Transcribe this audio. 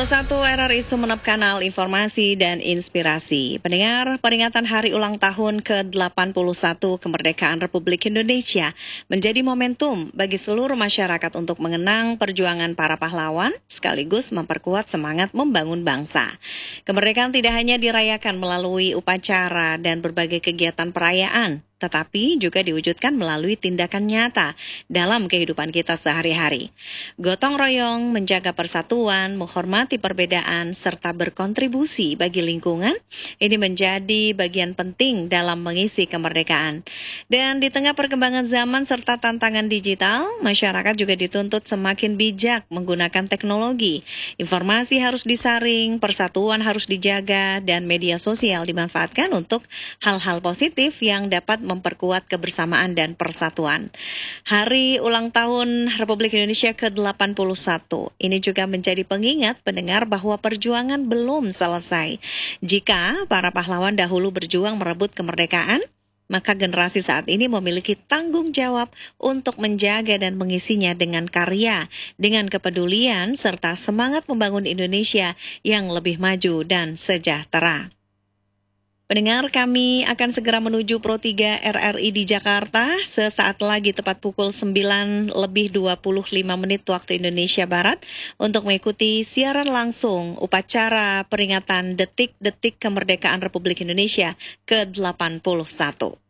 91 RRI Sumeneb, kanal informasi dan inspirasi. Pendengar, peringatan Hari Ulang Tahun ke-81 Kemerdekaan Republik Indonesia menjadi momentum bagi seluruh masyarakat untuk mengenang perjuangan para pahlawan sekaligus memperkuat semangat membangun bangsa. Kemerdekaan tidak hanya dirayakan melalui upacara dan berbagai kegiatan perayaan, tetapi juga diwujudkan melalui tindakan nyata dalam kehidupan kita sehari-hari. Gotong royong, menjaga persatuan, menghormati perbedaan, serta berkontribusi bagi lingkungan, ini menjadi bagian penting dalam mengisi kemerdekaan. Dan di tengah perkembangan zaman serta tantangan digital, masyarakat juga dituntut semakin bijak menggunakan teknologi. Informasi harus disaring, persatuan harus dijaga, dan media sosial dimanfaatkan untuk hal-hal positif yang dapat memperkuat kebersamaan dan persatuan. Hari ulang tahun Republik Indonesia ke-81 ini juga menjadi pengingat pendengar bahwa perjuangan belum selesai. Jika para pahlawan dahulu berjuang merebut kemerdekaan, maka generasi saat ini memiliki tanggung jawab untuk menjaga dan mengisinya dengan karya, dengan kepedulian, serta semangat membangun Indonesia yang lebih maju dan sejahtera. Pendengar, kami akan segera menuju Pro 3 RRI di Jakarta. Sesaat lagi tepat pukul 9:25 waktu Indonesia Barat untuk mengikuti siaran langsung upacara peringatan detik-detik kemerdekaan Republik Indonesia ke-81.